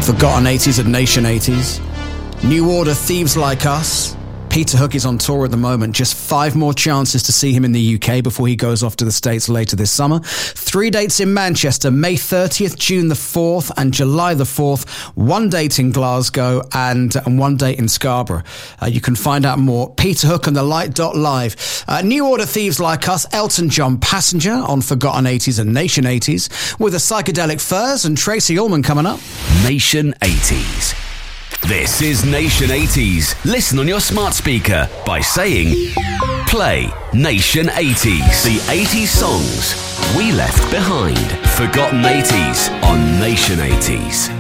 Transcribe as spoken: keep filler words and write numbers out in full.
Forgotten eighties and Nation eighties. New Order, Thieves Like Us. Peter Hook is on tour at the moment. Just five more chances to see him in the U K before he goes off to the States later this summer. Three dates in Manchester, May thirtieth, June the fourth, and July the fourth. One date in Glasgow and, and one date in Scarborough. Uh, you can find out more. Peter Hook and the Light dot Live. Uh, New Order, Thieves Like Us. Elton John, Passenger on Forgotten eighties and Nation eighties. With the Psychedelic Furs and Tracy Ullman coming up. Nation eighties. This is Nation eighties. Listen on your smart speaker by saying, play Nation eighties. The eighties songs we left behind. Forgotten eighties on Nation eighties.